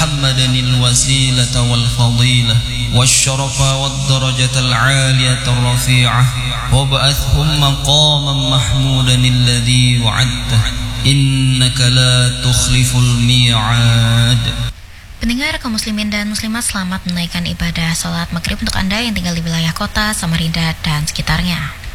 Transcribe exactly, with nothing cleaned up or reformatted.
محمدا الوسيلة والفضيلة والشرف والدرجة العالية الرفيعة وابعثهم مقاما محمودا الذي وعدته إنك لا تخلف الميعاد. Pendengar kaum muslimin dan muslimat, selamat menunaikan ibadah salat maghrib untuk Anda yang tinggal di wilayah kota Samarinda dan sekitarnya.